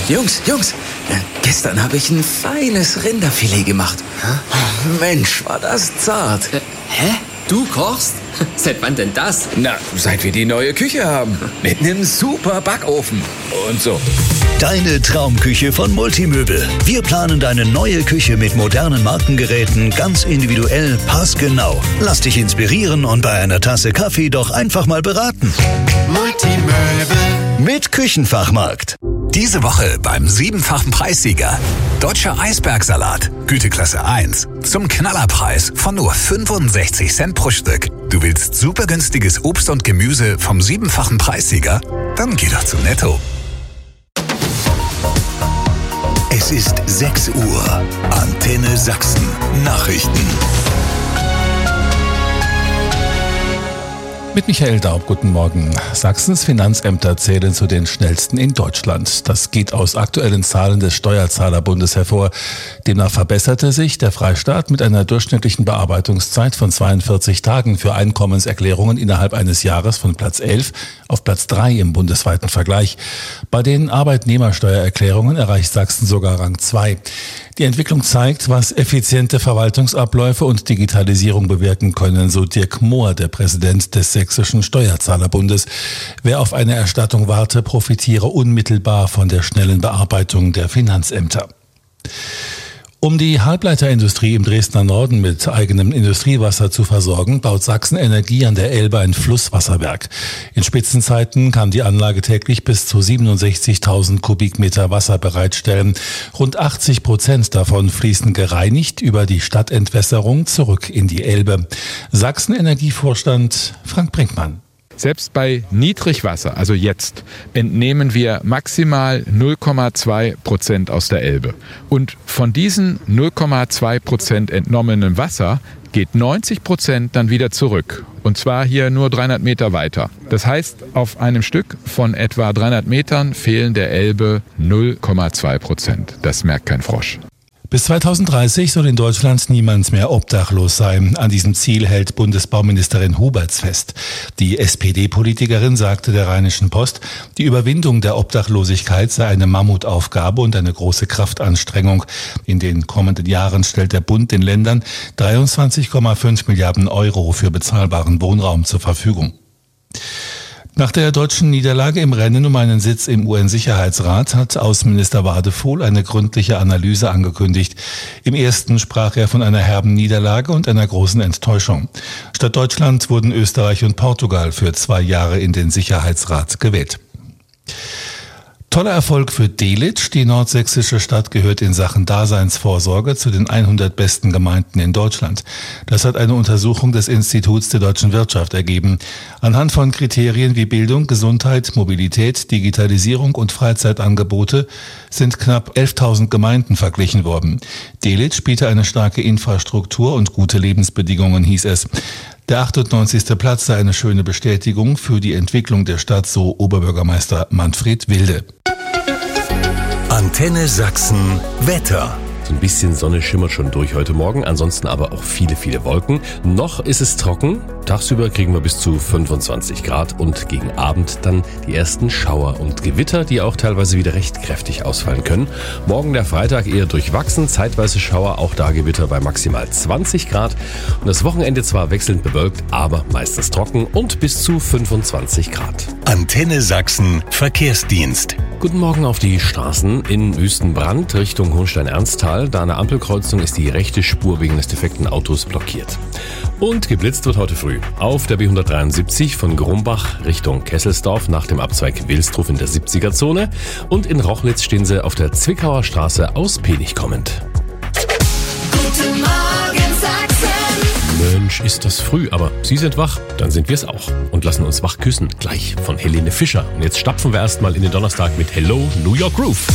Jungs, gestern habe ich ein feines Rinderfilet gemacht. Mensch, war das zart. Hä? Du kochst? Seit wann denn das? Na, seit wir die neue Küche haben. Mit einem super Backofen und so. Deine Traumküche von Multimöbel. Wir planen deine neue Küche mit modernen Markengeräten ganz individuell, passgenau. Lass dich inspirieren und bei einer Tasse Kaffee doch einfach mal beraten. Multimöbel mit Küchenfachmarkt. Diese Woche beim 7-fachen Preissieger. Deutscher Eisbergsalat, Güteklasse 1. Zum Knallerpreis von nur 65 Cent pro Stück. Du willst super günstiges Obst und Gemüse vom 7-fachen Preissieger? Dann geh doch zu Netto. Es ist 6 Uhr. Antenne Sachsen. Nachrichten. Mit Michael Daub, guten Morgen. Sachsens Finanzämter zählen zu den schnellsten in Deutschland. Das geht aus aktuellen Zahlen des Steuerzahlerbundes hervor. Demnach verbesserte sich der Freistaat mit einer durchschnittlichen Bearbeitungszeit von 42 Tagen für Einkommenserklärungen innerhalb eines Jahres von Platz 11 auf Platz 3 im bundesweiten Vergleich. Bei den Arbeitnehmersteuererklärungen erreicht Sachsen sogar Rang 2. Die Entwicklung zeigt, was effiziente Verwaltungsabläufe und Digitalisierung bewirken können, so Dirk Mohr, der Präsident des Sächsischen Steuerzahlerbundes. Wer auf eine Erstattung warte, profitiere unmittelbar von der schnellen Bearbeitung der Finanzämter. Um die Halbleiterindustrie im Dresdner Norden mit eigenem Industriewasser zu versorgen, baut Sachsen Energie an der Elbe ein Flusswasserwerk. In Spitzenzeiten kann die Anlage täglich bis zu 67.000 Kubikmeter Wasser bereitstellen. Rund 80% davon fließen gereinigt über die Stadtentwässerung zurück in die Elbe. Sachsen-Energievorstand Frank Brinkmann. Selbst bei Niedrigwasser, also jetzt, entnehmen wir maximal 0,2% aus der Elbe. Und von diesen 0,2% entnommenen Wasser geht 90% dann wieder zurück. Und zwar hier nur 300 Meter weiter. Das heißt, auf einem Stück von etwa 300 Metern fehlen der Elbe 0,2%. Das merkt kein Frosch. Bis 2030 soll in Deutschland niemand mehr obdachlos sein. An diesem Ziel hält Bundesbauministerin Huberts fest. Die SPD-Politikerin sagte der Rheinischen Post, die Überwindung der Obdachlosigkeit sei eine Mammutaufgabe und eine große Kraftanstrengung. In den kommenden Jahren stellt der Bund den Ländern 23,5 Milliarden Euro für bezahlbaren Wohnraum zur Verfügung. Nach der deutschen Niederlage im Rennen um einen Sitz im UN-Sicherheitsrat hat Außenminister Wadefuhl eine gründliche Analyse angekündigt. Im ersten sprach er von einer herben Niederlage und einer großen Enttäuschung. Statt Deutschland wurden Österreich und Portugal für 2 Jahre in den Sicherheitsrat gewählt. Toller Erfolg für Delitzsch. Die nordsächsische Stadt gehört in Sachen Daseinsvorsorge zu den 100 besten Gemeinden in Deutschland. Das hat eine Untersuchung des Instituts der deutschen Wirtschaft ergeben. Anhand von Kriterien wie Bildung, Gesundheit, Mobilität, Digitalisierung und Freizeitangebote sind knapp 11.000 Gemeinden verglichen worden. Delitzsch biete eine starke Infrastruktur und gute Lebensbedingungen, hieß es. Der 98. Platz sei eine schöne Bestätigung für die Entwicklung der Stadt, so Oberbürgermeister Manfred Wilde. Antenne Sachsen Wetter. So ein bisschen Sonne schimmert schon durch heute Morgen, ansonsten aber auch viele, viele Wolken. Noch ist es trocken. Tagsüber kriegen wir bis zu 25 Grad und gegen Abend dann die ersten Schauer und Gewitter, die auch teilweise wieder recht kräftig ausfallen können. Morgen der Freitag eher durchwachsen, zeitweise Schauer, auch da Gewitter bei maximal 20 Grad. Und das Wochenende zwar wechselnd bewölkt, aber meistens trocken und bis zu 25 Grad. Antenne Sachsen Verkehrsdienst. Guten Morgen auf die Straßen in Wüstenbrand Richtung Hohenstein-Ernsthal. Da an der Ampelkreuzung ist die rechte Spur wegen des defekten Autos blockiert. Und geblitzt wird heute früh auf der B173 von Grumbach Richtung Kesselsdorf nach dem Abzweig Wilsdruf in der 70er-Zone. Und in Rochlitz stehen sie auf der Zwickauer Straße aus Penich kommend. Guten Morgen Sachsen. Mensch, ist das früh, aber Sie sind wach, dann sind wir es auch. Und lassen uns wach küssen, gleich von Helene Fischer. Und jetzt stapfen wir erstmal in den Donnerstag mit Hello New York Groove.